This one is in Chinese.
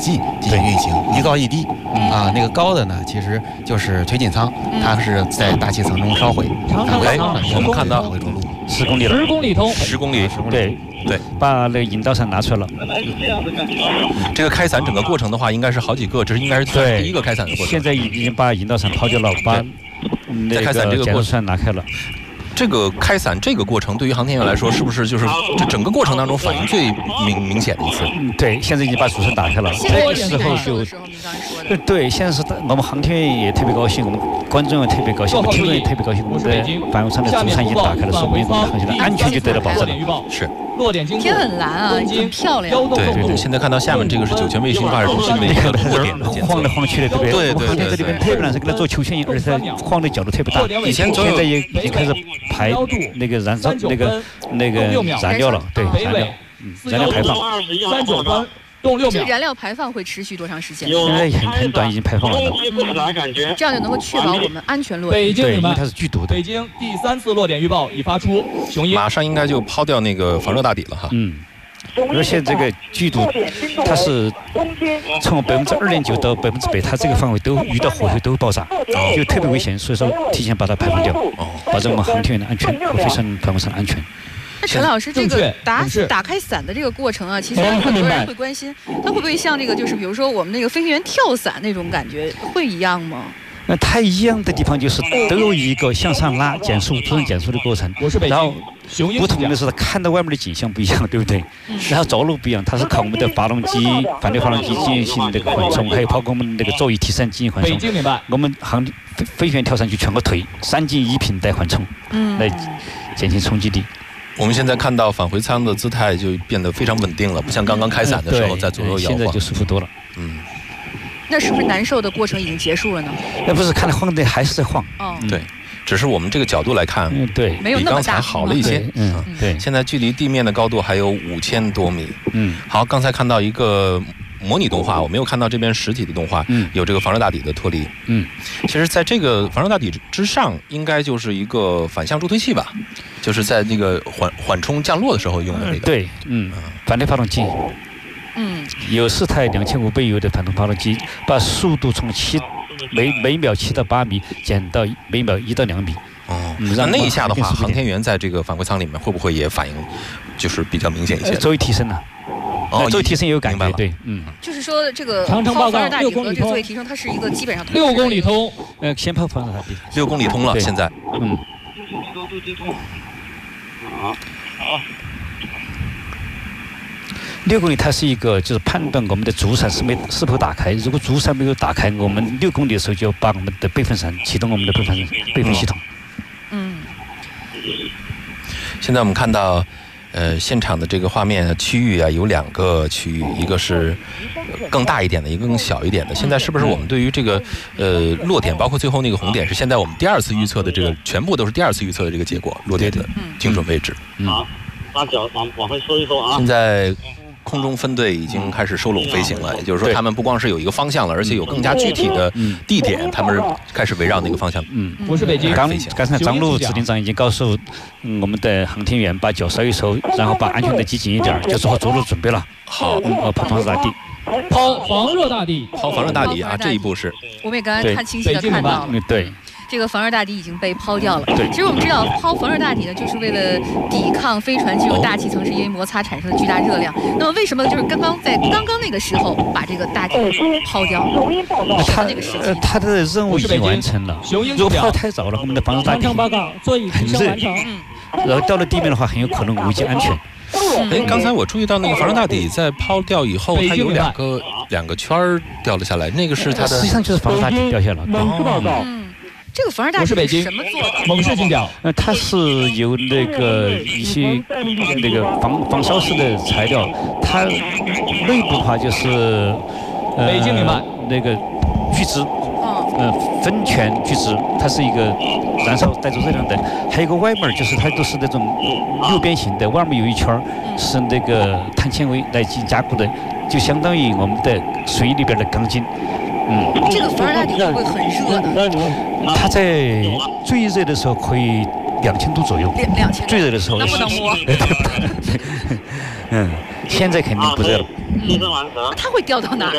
剂进行运行，一高一低啊。那个高的呢，其实就是推进舱，它是在大气层中烧毁。 我们看到 10公里了 ，10公里通 ，10公里， 对，把那个引导伞拿出来了。 这个开伞整个过程的话，应该是好几个，这是应该是第一个开伞的过程。 现在已经把引导伞抛掉了，把那个减速伞拿开了。 这个开伞这个过程对于航天员来说，是不是就是这整个过程当中反应最明显的一次？ 对，现在已经把主伞打开了。这个时候就，对，现在是我们航天员也特别高兴，我们观众也特别高兴，我们听众也特别高兴。我们的帆舱的主伞已经打开了，说明我们的航天的安全就得到保证了。 是。 天很蓝啊，很漂亮。 对，现在看到下面这个是酒泉卫星发射中心的一个落点的检测， 晃来晃去的，对不对？对，航天在里面特别难，是给它做球形影，而且晃的角度特别大。现在也已经开始排那个燃烧那个燃料了，对，燃料排放。 39分。动6秒。 这个燃料排放会持续多长时间？ 现在很短，已经排放完了。 这样就能够确保我们安全落地。 对，因为它是剧毒的。 北京第3次落点预报已发出，雄鹰马上应该就抛掉那个防热大底了哈。 而且这个剧毒，它是从2.9%到100%，它这个范围都遇到火候都会爆炸，就特别危险，所以说提前把它排放掉，保证我们航天员的安全和飞船航上的安全。 那陈老师，这个打开伞的这个过程啊，其实很多人会关心，它会不会像这个就是比如说我们那个飞行员跳伞那种感觉会一样吗？ 那它一样的地方就是都有一个向上拉减速、突然减速的过程，然后不同的是看到外面的景象不一样，对不对？然后着陆不一样，它是靠我们的发动机、反对发动机进行这个缓冲，还有包括我们那个座椅提升进行缓冲。我们飞行员跳上去全个腿3进1平带缓冲，来减轻冲击力。 我们现在看到返回舱的姿态就变得非常稳定了，不像刚刚开伞的时候在左右摇晃。 现在就舒服多了。 那是不是难受的过程已经结束了呢？ 那不是，看到晃的还是在晃。 对，只是我们这个角度来看， 对， 比刚才好了一些。 对。 现在距离地面的高度还有5000多米。好，刚才看到一个模拟动画，我没有看到这边实体的动画，有这个防热大底的脱离。其实在这个防热大底之上，应该就是一个反向助推器吧，就是在那个缓冲降落的时候用的那个。 对，反对发动机。有4台2500油的反动发动机，把速度从每秒7到8米减到每秒1到2米。 那一下的话，航天员在这个返回舱里面会不会也反应就是比较明显一些？ 作为提升呢？作为提升也有感觉，对， 就是说这个长城报告 6公里通，作为提升，它是一个基本上 6公里通， 先抛防热大底 ，6公里通了，现在。 6公里它是一个就是判断我们的主伞是否打开，如果主伞没有打开，我们6公里的时候就要把我们的备份伞启动我们的备份系统。 现在我们看到现场的这个画面区域啊，有2个区域，一个是更大一点的，一个更小一点的。现在是不是我们对于这个落点，包括最后那个红点，是现在我们第2次预测的这个全部都是第2次预测的这个结果，落点的精准位置。 好，把脚往回收一收啊。 现在空中分队已经开始收拢飞行了，也就是说，他们不光是有一个方向了，而且有更加具体的地点，他们开始围绕那个方向。 我是北京。 刚才张璐指令长已经告诉我们的航天员把脚收一收，然后把安全带系紧一点，就做好着陆准备了。 好， 抛防热大底。 抛防热大底。 抛防热大底啊，这一步是。 我们也刚才清晰的看到了。 对。 这个防热大底已经被抛掉了。 对， 其实我们知道抛防热大底呢，就是为了抵抗飞船进入大气层是因为摩擦产生的巨大热量。那么为什么就是刚刚那个时候把这个大底抛掉了？ 他的任务已经完成了。如果抛太早了，我们的防热大底很热，然后到了地面的话，很有可能危及安全。 刚才我注意到那个防热大底在抛掉以后，它有两个圈儿掉了下来，那个是它的， 实际上就是防热大底掉下来。 这个防热大底是什么做的？ 猛士金奖。 它是由那个一些那个防烧式的材料，它内部的话就是北京明白那个聚酯，酚醛聚酯，它是一个燃烧带着热量的，还有一个外面就是它都是那种六边形的，外面有一圈是那个碳纤维来进行加固的，就相当于我们的水里边的钢筋。 这个防热大底会不会很热呢？ 它在最热的时候可以2000度左右。 2000。 最热的时候。 那不能摸。 现在肯定不热了。 它会掉到哪？